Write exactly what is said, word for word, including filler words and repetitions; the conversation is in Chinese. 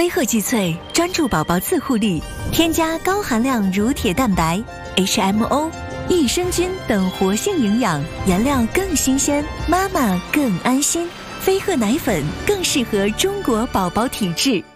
飞鹤济萃专注宝宝自护力，添加高含量乳铁蛋白、H M O、益生菌等活性营养，原料更新鲜，妈妈更安心。飞鹤奶粉更适合中国宝宝体质。